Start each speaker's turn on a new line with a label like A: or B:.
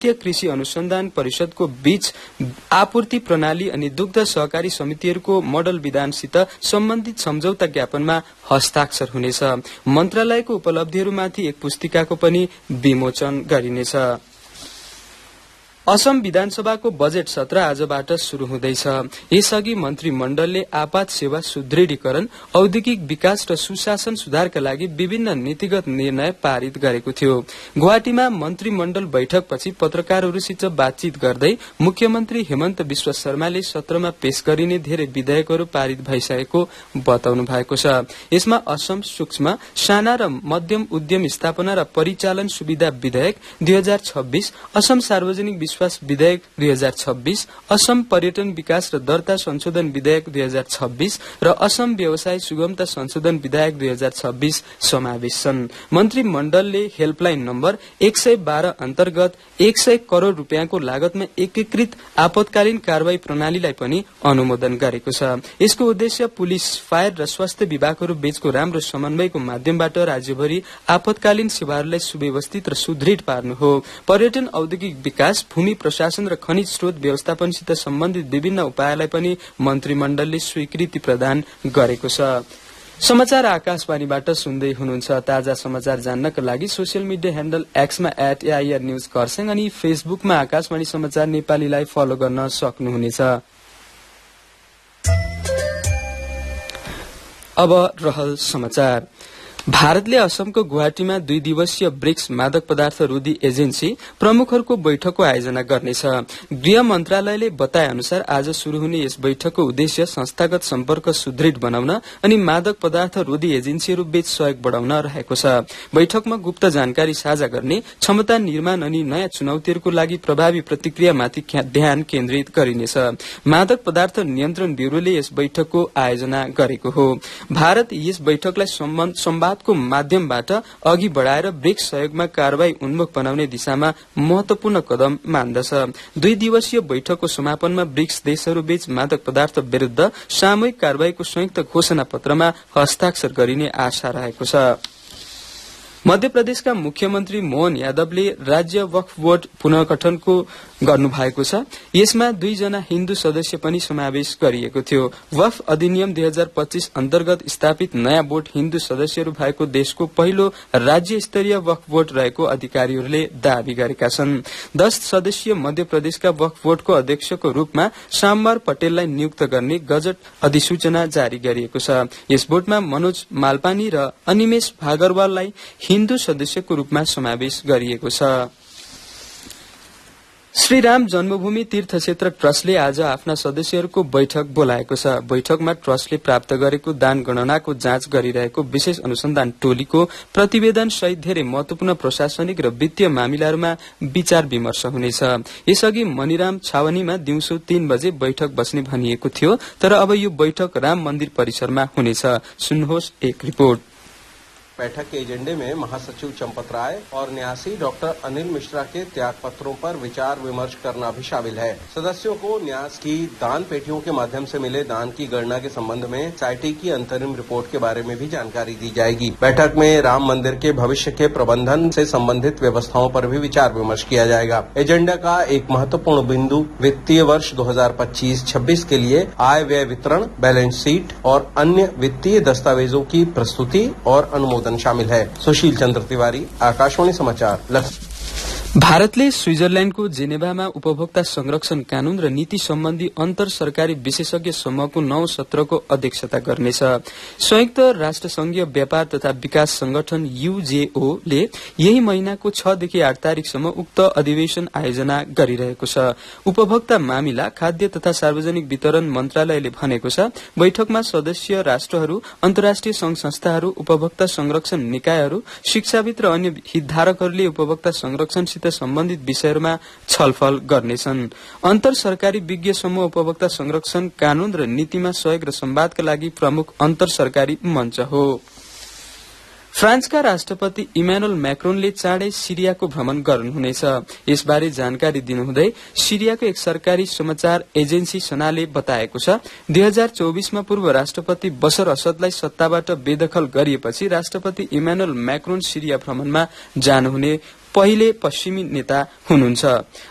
A: भारतीय कृषि अनुसन्धान परिषदको बीच आपूर्ति प्रणाली अनि दुग्ध सहकारी समितिहरूको मोडल विधानसित सम्बन्धित सम्झौता ज्ञापनमा हस्ताक्षर हुनेछ। मन्त्रालयको उपलब्धिहरूमाथि एक पुस्तिकाको पनि विमोचन गरिनेछ। असम विधानसभाको बजेट सत्र आजबाट शुरू हुँदैछ। यसअघि मन्त्रीमण्डलले आपात सेवा सुदृढीकरण, औद्योगिक विकास र सुशासन सुधारका लागि विभिन्न नीतिगत निर्णय पारित गरेको थियो। गुवाहाटीमा मन्त्रीमण्डल बैठकपछि पत्रकारहरूसित बातचीत गर्दै मुख्यमन्त्री हेमन्त विश्व शर्माले सत्रमा पेश गरिने धेरै विधेयकहरू पारित भइसकेको बताउनु भएको छ। यसमा असम सूक्ष्म, साना र मध्यम उद्यम स्थापना र परिचालन सुविधा विधेयक 2026, असम सार्वजनिक विश्वास विधेयक 2026, असम पर्यटन विकास र दर्ता संशोधन विधेयक 2026 र असम व्यवसाय सुगमता संशोधन विधेयक 2026 समावेश छन्। मन्त्रीमण्डलले हेल्पलाइन नम्बर 112 अन्तर्गत 100 करोड़ रुपियाँको लागतमा एकीकृत आपतकालीन कारवाही प्रणालीलाई पनि अनुमोदन गरेको छ। यसको उद्देश्य पुलिस, फायर र स्वास्थ्य विभागहरू बीचको राम्रो समन्वयको माध्यमबाट राज्यभरि आपतकालीन सेवाहरूलाई सुव्यवस्थित र सुदृढ पार्नु हो। पर्यटन, औद्योगिक विकास, भूमि प्रशासन र खनिज स्रोत व्यवस्थापनसित सम्बन्धित विभिन्न उपायलाई पनि मन्त्रीमण्डलले स्वीकृति प्रदान गरेको छ। समाचार आकाशवाणीबाट सुन्दै हुनुहुन्छ। ताजा समाचार जान्नका लागि social media handle एक्समा @AIR news Kurseong अनि फेसबुकमा आकाशवाणी समाचार नेपालीलाई फलो गर्न सक्नुहुनेछ। अब रहल समाचार। भारतले असमको गुवाहाटीमा 2 दिवसीय ब्रिक्स मादक पदार्थ रोधी एजेन्सी प्रमुखहरूको बैठकको आयोजना गर्नेछ। गृह मन्त्रालयले बताए अनुसार आज शुरू हुने यस बैठकको उद्देश्य संस्थागत सम्पर्क सुदृढ बनाउन अनि मादक पदार्थ रोधी एजेन्सीहरू बीच सहयोग बढाउन रहेको छ। बैठकमा गुप्त जानकारी साझा गर्ने, क्षमता निर्माण अनि नयाँ चुनौतीहरूको लागि प्रभावी प्रतिक्रियामाथि ध्यान केन्द्रित गरिनेछ। मादक पदार्थ नियन्त्रण ब्यूरोले यस बैठकको आयोजना गरेको हो। भारत यस बैठकलाई को माध्यमबाट अघि बढ़ाएर ब्रिक्स सहयोगमा कारवाही उन्मुख बनाउने दिशामा महत्वपूर्ण कदम मान्दछ। 2 दिवसीय बैठकको समापनमा ब्रिक्स देशहरू बीच मादक पदार्थ विरूद्ध सामूहिक कारवाहीको संयुक्त घोषणा पत्रमा हस्ताक्षर गरिने आशा रहेको छ। मध्य प्रदेशका मुख्यमन्त्री मोहन यादवले राज्य वक्फ बोर्ड पुनर्गठनको गर्नुभएको छ। यसमा 2 जना हिन्दू सदस्य पनि समावेश गरिएको थियो। वक्फ अधिनियम 2025 अन्तर्गत स्थापित नयाँ बोर्ड हिन्दू सदस्यहरू भएको देशको पहिलो राज्य स्तरीय वक्फ बोर्ड रहेको अधिकारीहरूले दावी गरेका छन्। 10 सदस्यीय मध्य प्रदेशका वक्फ बोर्डको अध्यक्षको रूपमा शामबार पटेललाई नियुक्त गर्ने गजट अधिसूचना जारी गरिएको छ। यस बोर्डमा मनोज मालपानी र अनिमेश भागरवाललाई हिन्दू सदस्यको रूपमा समावेश गरिएको छ। श्रीराम जन्मभूमि तीर्थ क्षेत्र ट्रस्टले आज आफ्ना सदस्यहरूको बैठक बोलाएको छ। बैठकमा ट्रस्टले प्राप्त गरेको दान गणनाको जाँच गरिरहेको विशेष अनुसन्धान टोलीको प्रतिवेदन सहित धेरै महत्वपूर्ण प्रशासनिक र वित्तीय मामिलाहरूमा विचार विमर्श हुनेछ। यसअघि मणिराम छावनीमा दिउँसो 3 बजे बैठक बस्ने भनिएको थियो, तर अब यो बैठक राम मन्दिर परिसरमा हुनेछ। सुन्नुहोस् एक रिपोर्ट।
B: बैठक के एजेंडे में महासचिव चंपत राय और न्यासी डॉक्टर अनिल मिश्रा के त्याग पत्रों पर विचार विमर्श करना भी शामिल है। सदस्यों को न्यास की दान पेटियों के माध्यम से मिले दान की गणना के संबंध में सोसाइटी की अंतरिम रिपोर्ट के बारे में भी जानकारी दी जाएगी। बैठक में राम मंदिर के भविष्य के प्रबंधन से संबंधित व्यवस्थाओं पर भी विचार विमर्श किया जाएगा। एजेंडा का एक महत्वपूर्ण बिंदु वित्तीय वर्ष 2025-26 के लिए आय व्यय वितरण, बैलेंस शीट और अन्य वित्तीय दस्तावेजों की प्रस्तुति और अनुमोदन शामिल है। सुशील चंद्र तिवारी, आकाशवाणी समाचार।
A: भारतले स्विजरल्याण्डको जेनेभामा उपभोक्ता संरक्षण कानून र नीति सम्बन्धी अन्तर सरकारी विशेषज्ञ समूहको 9 सत्रको अध्यक्षता गर्नेछ। संयुक्त राष्ट्र संघीय व्यापार तथा विकास संगठन UJO ले यही महिनाको 6 देखि 8 तारिकसम्म उक्त अधिवेशन आयोजना गरिरहेको छ। उपभोक्ता मामिला, खाद्य तथा सार्वजनिक वितरण मन्त्रालयले भनेको छ, बैठकमा सदस्य राष्ट्रहरू, अन्तर्राष्ट्रिय संघ संस्थाहरू, उपभोक्ता संरक्षण निकायहरू, शिक्षाविद र अन्य हितधारकहरूले उपभोक्ता संरक्षण सम्बन्धित विषयहरूमा छलफल गर्नेछन्। अन्तर सरकारी विज्ञ समूह उपभोक्ता संरक्षण कानून र नीतिमा सहयोग र संवादका लागि प्रमुख अन्तर सरकारी मञ्च हो। फ्रान्सका राष्ट्रपति इमानुएल मैक्रोनले चाँडै सिरियाको भ्रमण गर्नुहुनेछ। यसबारे जानकारी दिनुहुँदै सिरियाको एक सरकारी समाचार एजेन्सी सनाले बताएको छ, 2024 मा पूर्व राष्ट्रपति बशर असदलाई सत्ताबाट बेदखल गरिएपछि राष्ट्रपति इमानुएल मैक्रोन सिरिया भ्रमणमा जानुहुने पहिले पश्चिमी नेता हुनुहुन्छ।